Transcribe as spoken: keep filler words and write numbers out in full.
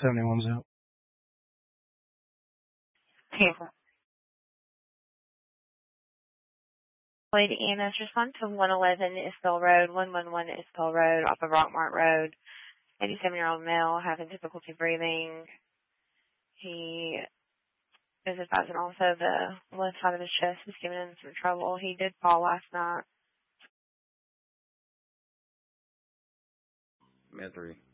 seventy-one's out. Lloyd Anna's respond to one eleven Isbell Road, one one one Isbell Road, off of Rockmart Road. eighty-seven-year-old male having difficulty breathing. He is advising also the left side of his chest is giving him some trouble. He did fall last night. Med three.